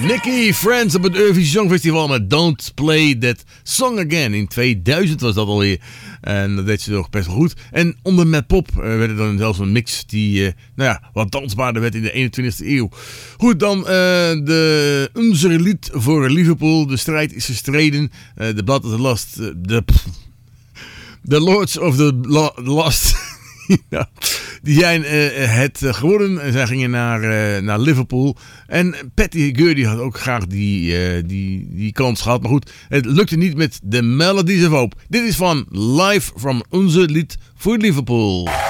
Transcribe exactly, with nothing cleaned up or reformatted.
Nicky Friends op het Eurovisie Songfestival met Don't Play That Song Again. In tweeduizend was dat alweer. En dat deed ze toch best wel goed. En onder Met Pop uh, werd het dan zelfs een mix die uh, nou ja, wat dansbaarder werd in de eenentwintigste eeuw. Goed, dan uh, de Onze lied voor Liverpool. De strijd is gestreden. Uh, de Blood of the Lost. Uh, de, the Lords of the lo- Lost. Ja, die zijn uh, het uh, geworden. En zij gingen naar, uh, naar Liverpool. En Patty Gurdy had ook graag die, uh, die, die kans gehad. Maar goed, het lukte niet met The Melodies of Hope. Dit is van Live from Onze lied voor Liverpool.